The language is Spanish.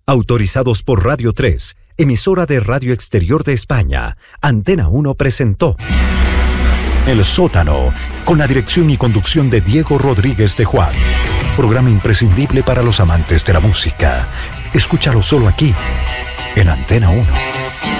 Autorizados por Radio 3, emisora de Radio Exterior de España, Antena 1 presentó El Sótano, con la dirección y conducción de Diego Rodríguez de Juan. Programa imprescindible para los amantes de la música. Escúchalo solo aquí, en Antena 1.